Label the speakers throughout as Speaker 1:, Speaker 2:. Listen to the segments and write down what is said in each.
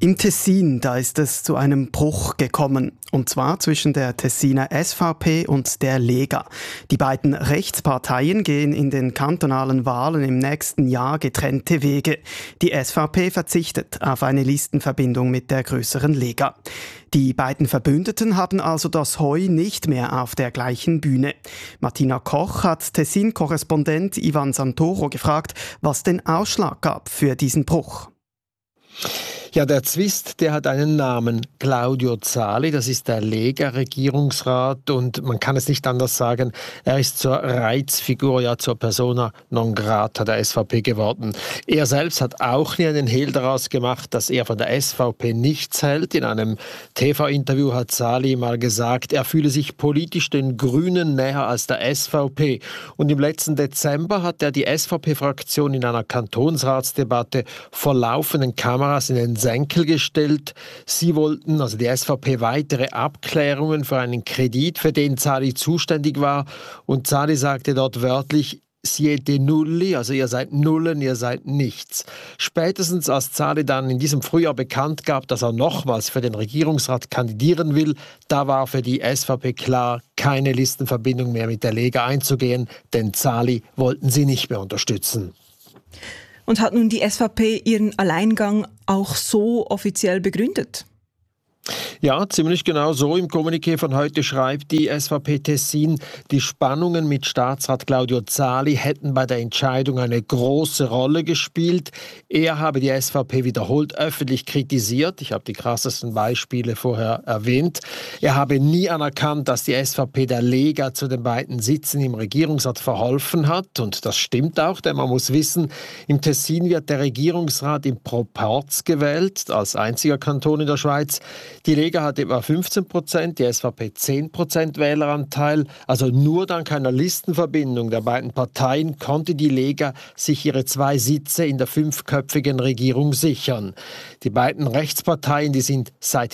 Speaker 1: Im Tessin, da ist es zu einem Bruch gekommen. Und zwar zwischen der Tessiner SVP und der Lega. Die beiden Rechtsparteien gehen in den kantonalen Wahlen im nächsten Jahr getrennte Wege. Die SVP verzichtet auf eine Listenverbindung mit der größeren Lega. Die beiden Verbündeten haben also das Heu nicht mehr auf der gleichen Bühne. Martina Koch hat Tessin-Korrespondent Ivan Santoro gefragt, was den Ausschlag gab für diesen Bruch.
Speaker 2: Ja, der Zwist, der hat einen Namen. Claudio Zali, das ist der Lega-Regierungsrat und man kann es nicht anders sagen, er ist zur Reizfigur, ja zur Persona non grata der SVP geworden. Er selbst hat auch nie einen Hehl daraus gemacht, dass er von der SVP nichts hält. In einem TV-Interview hat Zali mal gesagt, er fühle sich politisch den Grünen näher als der SVP. Und im letzten Dezember hat er die SVP-Fraktion in einer Kantonsratsdebatte vor laufenden Kameras in den Senkel gestellt. Sie wollten, also die SVP, weitere Abklärungen für einen Kredit, für den Zali zuständig war. Und Zali sagte dort wörtlich, siete nulli, also ihr seid Nullen, ihr seid nichts. Spätestens als Zali dann in diesem Frühjahr bekannt gab, dass er nochmals für den Regierungsrat kandidieren will, da war für die SVP klar, keine Listenverbindung mehr mit der Lega einzugehen, denn Zali wollten sie nicht mehr unterstützen.
Speaker 3: Und hat nun die SVP ihren Alleingang auch so offiziell begründet?
Speaker 2: Ja, ziemlich genau so. Im Kommuniqué von heute schreibt die SVP Tessin, die Spannungen mit Staatsrat Claudio Zali hätten bei der Entscheidung eine große Rolle gespielt. Er habe die SVP wiederholt öffentlich kritisiert. Ich habe die krassesten Beispiele vorher erwähnt. Er habe nie anerkannt, dass die SVP der Lega zu den beiden Sitzen im Regierungsrat verholfen hat. Und das stimmt auch, denn man muss wissen, im Tessin wird der Regierungsrat im Proporz gewählt, als einziger Kanton in der Schweiz. Die Lega hat etwa 15%, die SVP 10% Wähleranteil. Also nur dank einer Listenverbindung der beiden Parteien konnte die Lega sich ihre 2 Sitze in der 5-köpfigen Regierung sichern. Die beiden Rechtsparteien, die sind seit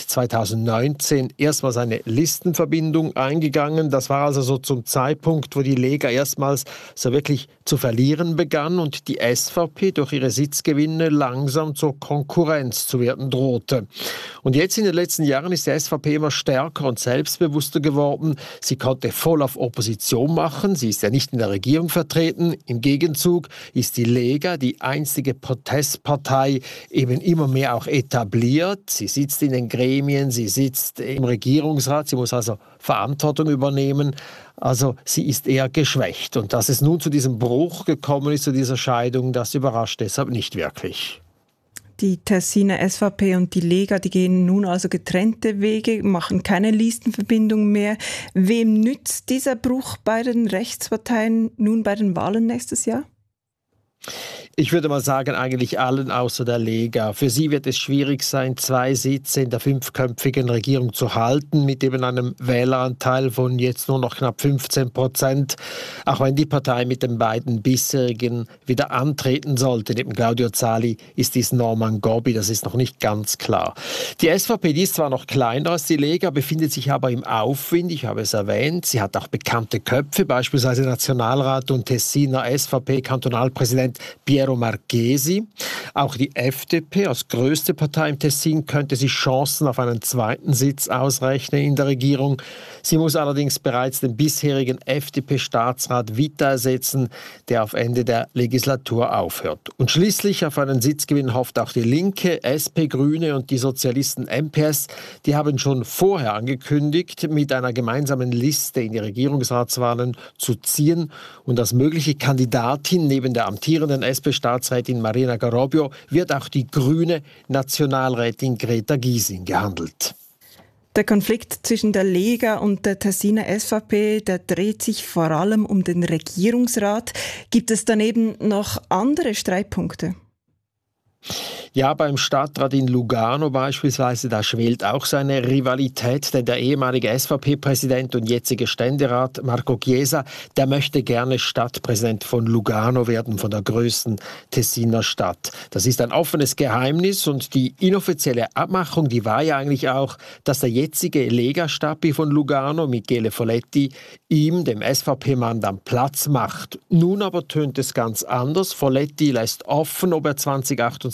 Speaker 2: 2019 erstmals eine Listenverbindung eingegangen. Das war also so zum Zeitpunkt, wo die Lega erstmals so wirklich zu verlieren begann und die SVP durch ihre Sitzgewinne langsam zur Konkurrenz zu werden drohte. Und jetzt in den letzten Jahren ist die SVP immer stärker und selbstbewusster geworden. Sie konnte voll auf Opposition machen. Sie ist ja nicht in der Regierung vertreten. Im Gegenzug ist die Lega, die einstige Protestpartei, eben immer mehr auch etabliert. Sie sitzt in den Gremien, sie sitzt im Regierungsrat. Sie muss also Verantwortung übernehmen. Also sie ist eher geschwächt. Und dass es nun zu diesem Bruch gekommen ist, zu dieser Scheidung, das überrascht deshalb nicht wirklich.
Speaker 3: Die Tessiner SVP und die Lega, die gehen nun also getrennte Wege, machen keine Listenverbindung mehr. Wem nützt dieser Bruch bei den Rechtsparteien nun bei den Wahlen nächstes Jahr?
Speaker 2: Ich würde mal sagen, eigentlich allen außer der Lega. Für sie wird es schwierig sein, 2 Sitze in der 5-köpfigen Regierung zu halten, mit eben einem Wähleranteil von jetzt nur noch knapp 15%. Auch wenn die Partei mit den beiden bisherigen wieder antreten sollte, neben Claudio Zali, ist dies Norman Gobbi, das ist noch nicht ganz klar. Die SVP, die ist zwar noch kleiner als die Lega, befindet sich aber im Aufwind, ich habe es erwähnt. Sie hat auch bekannte Köpfe, beispielsweise Nationalrat und Tessiner SVP-Kantonalpräsident Piero Marchesi. Auch die FDP als größte Partei im Tessin könnte sich Chancen auf einen 2. Sitz ausrechnen in der Regierung. Sie muss allerdings bereits den bisherigen FDP-Staatsrat Vita ersetzen, der auf Ende der Legislatur aufhört. Und schließlich auf einen Sitzgewinn hofft auch die Linke, SP, Grüne und die Sozialisten MPS. Die haben schon vorher angekündigt, mit einer gemeinsamen Liste in die Regierungsratswahlen zu ziehen. Und als mögliche Kandidatin neben der amtierenden SP-Staatsrätin Marina Garobio wird auch die grüne Nationalrätin Greta Gysin gehandelt.
Speaker 3: Der Konflikt zwischen der Lega und der Tessiner SVP, der dreht sich vor allem um den Regierungsrat. Gibt es daneben noch andere Streitpunkte?
Speaker 2: Ja, beim Stadtrat in Lugano beispielsweise, da schwelt auch so eine Rivalität, denn der ehemalige SVP-Präsident und jetzige Ständerat Marco Chiesa, der möchte gerne Stadtpräsident von Lugano werden, von der größten Tessiner Stadt. Das ist ein offenes Geheimnis und die inoffizielle Abmachung, die war ja eigentlich auch, dass der jetzige Lega-Stapi von Lugano, Michele Folletti, ihm, dem SVP-Mann, dann Platz macht. Nun aber tönt es ganz anders. Folletti lässt offen, ob er 2028 noch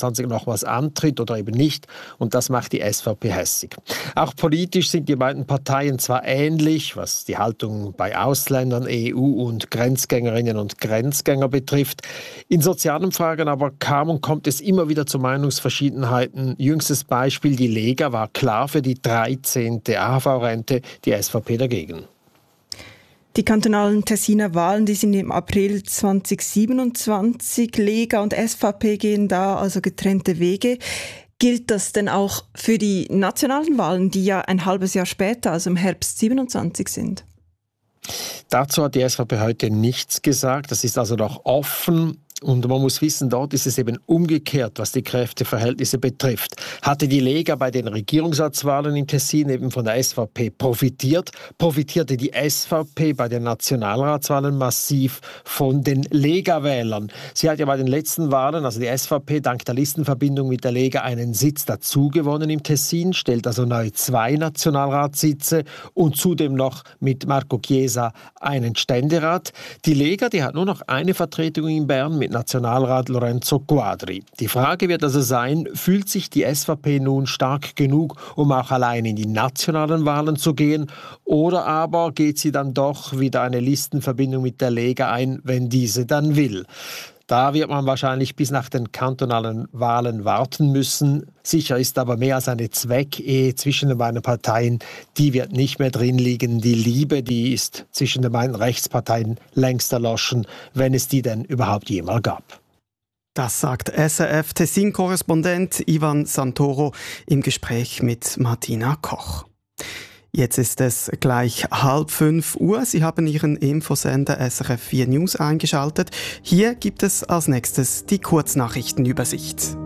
Speaker 2: doch was antritt oder eben nicht. Und das macht die SVP hässig. Auch politisch sind die beiden Parteien zwar ähnlich, was die Haltung bei Ausländern, EU und Grenzgängerinnen und Grenzgänger betrifft. In sozialen Fragen aber kam und kommt es immer wieder zu Meinungsverschiedenheiten. Jüngstes Beispiel, die Lega war klar für die 13. AHV-Rente, die SVP dagegen.
Speaker 3: Die kantonalen Tessiner Wahlen, die sind im April 2027. Lega und SVP gehen da also getrennte Wege. Gilt das denn auch für die nationalen Wahlen, die ja ein halbes Jahr später, also im Herbst 27 sind?
Speaker 2: Dazu hat die SVP heute nichts gesagt. Das ist also noch offen. Und man muss wissen, dort ist es eben umgekehrt, was die Kräfteverhältnisse betrifft. Hatte die Lega bei den Regierungsratswahlen in Tessin eben von der SVP profitiert, profitierte die SVP bei den Nationalratswahlen massiv von den Lega-Wählern. Sie hat ja bei den letzten Wahlen, also die SVP, dank der Listenverbindung mit der Lega einen Sitz dazugewonnen im Tessin, stellt also neu 2 Nationalratssitze und zudem noch mit Marco Chiesa einen Ständerat. Die Lega, die hat nur noch eine Vertretung in Bern mit Nationalrat Lorenzo Quadri. Die Frage wird also sein, fühlt sich die SVP nun stark genug, um auch allein in die nationalen Wahlen zu gehen, oder aber geht sie dann doch wieder eine Listenverbindung mit der Lega ein, wenn diese dann will? Da wird man wahrscheinlich bis nach den kantonalen Wahlen warten müssen. Sicher ist aber mehr als eine Zweckehe zwischen den beiden Parteien, die wird nicht mehr drin liegen. Die Liebe, die ist zwischen den beiden Rechtsparteien längst erloschen, wenn es die denn überhaupt jemals gab.
Speaker 1: Das sagt SRF Tessin-Korrespondent Ivan Santoro im Gespräch mit Martina Koch. Jetzt ist es gleich 4:30. Sie haben Ihren Infosender SRF 4 News eingeschaltet. Hier gibt es als nächstes die Kurznachrichtenübersicht.